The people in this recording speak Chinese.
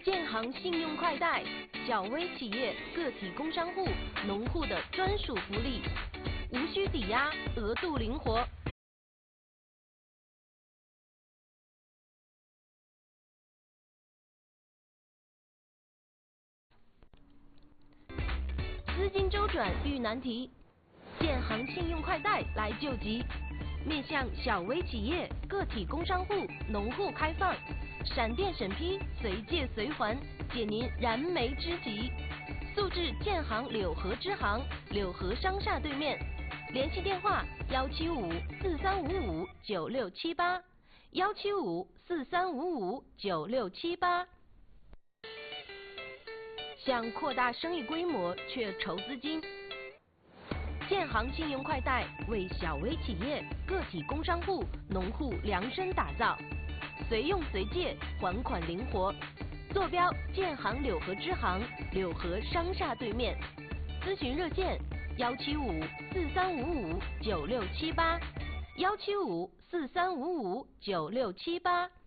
建行信用快贷，小微企业、个体工商户、农户的专属福利，无需抵押，额度灵活。资金周转遇难题，建行信用快贷来救急。面向小微企业、个体工商户、农户开放，闪电审批，随借随还，解您燃眉之急。速至建行柳河支行、柳河商厦对面，联系电话175-4355-9678，175-4355-9678。想扩大生意规模却筹资金，建行信用快贷为小微企业、个体工商户、农户量身打造，随用随借，还款灵活。坐标建行柳河支行、柳河商厦对面，咨询热线175-4355-9678，175-4355-9678。